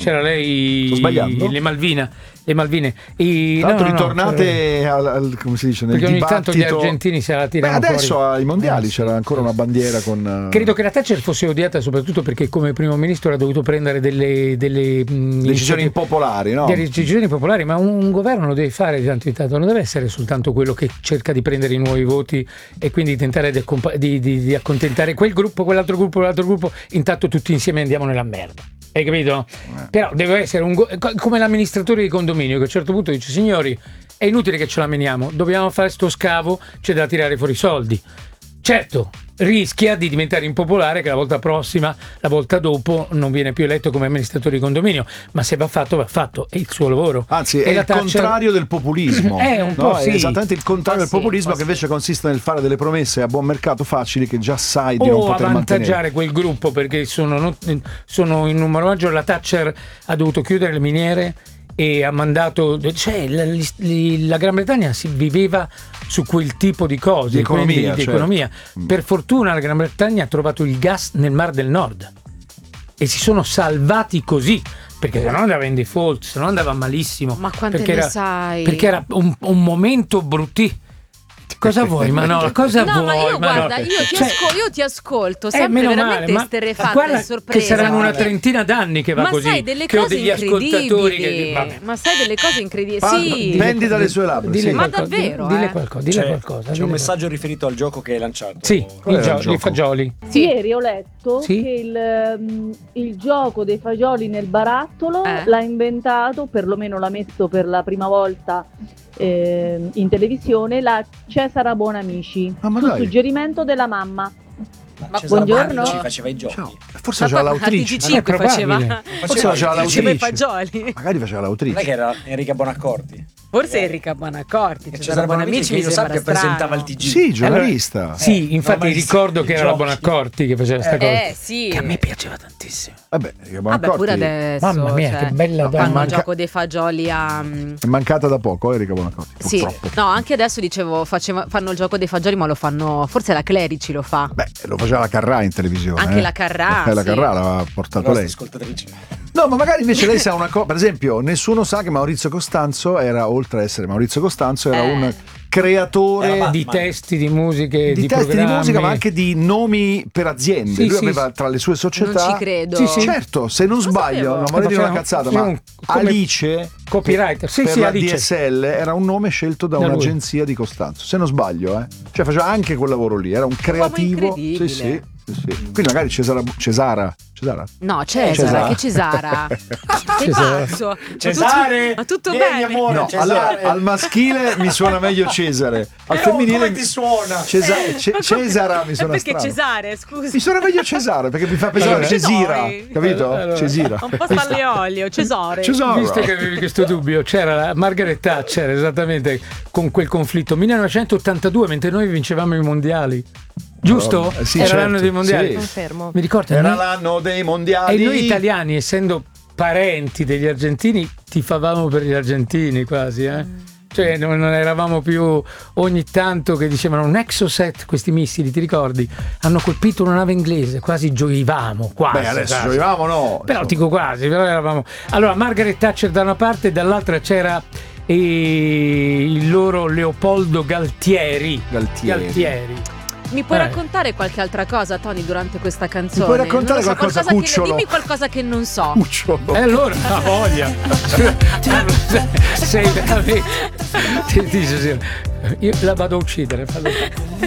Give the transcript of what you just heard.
c'era lei. Sto sbagliando? Le Malvine. Tra l'altro ritornate al come si dice, nel perché dibattito. ogni tanto gli argentini se la tirano adesso fuori. ai mondiali c'era ancora una bandiera con. Credo che la Thatcher fosse odiata soprattutto perché come primo ministro ha dovuto prendere delle decisioni impopolari, no? Delle decisioni popolari, ma un governo lo deve fare di tanto in tanto, non deve essere soltanto quello che cerca di prendere i nuovi voti e quindi tentare di accontentare quel gruppo, quell'altro gruppo, intanto tutti insieme andiamo nella merda. Hai capito? Però deve essere come l'amministratore di condominio che a un certo punto dice: signori, è inutile che ce la meniamo, dobbiamo fare sto scavo, c'è da tirare fuori i soldi. Certo, rischia di diventare impopolare, che la volta prossima, la volta dopo, non viene più eletto come amministratore di condominio, ma se va fatto, è il suo lavoro. Anzi, è il contrario del populismo. È un po' È esattamente il contrario del populismo, che invece consiste nel fare delle promesse a buon mercato facili che già sai di non poter avvantaggiare mantenere. quel gruppo, perché sono in numero maggiore. La Thatcher ha dovuto chiudere le miniere e ha mandato, la Gran Bretagna si viveva su quel tipo di cose, di economia. Economia. Per fortuna la Gran Bretagna ha trovato il gas nel Mar del Nord e si sono salvati così, perché se no andava in default, se no andava malissimo. Ma quante ne sai? Perché era un momento bruttissimo. Cosa vuoi, Manola? Cosa vuoi? Ma io guarda, io ti ascolto sempre veramente esterrefatta e sorpresa. Che saranno una trentina d'anni che va ma così. Sai delle che cose ho degli ascoltatori ma sai delle cose incredibili. Sì. Dipendi dalle sue labbra. Ma davvero? Dille qualcosa. C'è un messaggio riferito al gioco che hai lanciato. Sì, i fagioli. Sì. Ieri ho letto che il gioco dei fagioli nel barattolo l'ha inventato, perlomeno l'ha messo per la prima volta in televisione, la Cesara Buonamici, su suggerimento della mamma. Ma buongiorno. Faceva i giochi. Forse faceva l'autrice. TG5 faceva l'autrice. i fagioli. Magari faceva l'autrice. Non è che era Enrica Bonaccorti? Forse Enrica Bonaccorti. Cesare Buonamici, che io sappia che presentava il TG. Sì, giornalista. Sì, infatti ricordo che era la Bonaccorti che faceva sta cosa. Sì. Che a me piaceva tantissimo. Vabbè, pure adesso. Mamma mia, che bella donna. Fanno il gioco dei fagioli a. È mancata da poco, Enrica Bonaccorti. Sì. No, anche adesso dicevo, fanno il gioco dei fagioli, ma lo fanno. Forse la Clerici lo fa. Beh, lo faceva la Carrà in televisione. Anche la Carrà. La Carrà l'aveva portato lei. No, ma magari invece lei sa una cosa. Per esempio, nessuno sa che Maurizio Costanzo era, oltre a essere Maurizio Costanzo, era un creatore di testi, di musiche, di testi di musica, ma anche di nomi per aziende. Lui aveva tra le sue società. Non ci credo. Sì. Certo, se non sbaglio, non vorrei dire una cazzata, ma Alice, copywriter, per la Alice. DSL era un nome scelto da un'agenzia di Costanzo. Se non sbaglio, cioè faceva anche quel lavoro lì, era un creativo. Sì. Quindi magari Cesara. No, Cesara. Che Cesara? Che pazzo? Cesare? Ma tutto bene? Amore, no, al maschile mi suona meglio Cesare. Al femminile come ti suona? Cesara mi suona perché strano. Cesare, scusi. Mi suona meglio Cesare perché mi fa pensare a Cesira, capito? Cesira. Un po' stall'olio, Cesare. Visto che avevi questo dubbio, c'era la Margaret Thatcher esattamente con quel conflitto 1982, mentre noi vincevamo i mondiali. Giusto? Sì, era certo, l'anno dei mondiali. Confermo. Mi ricordo. Era l'anno dei mondiali. E noi italiani, essendo parenti degli argentini, tifavamo per gli argentini quasi, Cioè non eravamo più, ogni tanto che dicevano un Exocet, questi missili, ti ricordi? Hanno colpito una nave inglese, quasi gioivamo, quasi. Beh, adesso gioivamo no. Però dico quasi, però eravamo. Allora Margaret Thatcher da una parte e dall'altra c'era il loro Leopoldo Galtieri. Mi puoi raccontare qualche altra cosa, Tony, durante questa canzone? Mi puoi raccontare qualcosa, Cucciolo? Dimmi qualcosa che non so. Cucciolo. E allora, la voglia. Sei veramente. Io la vado a uccidere.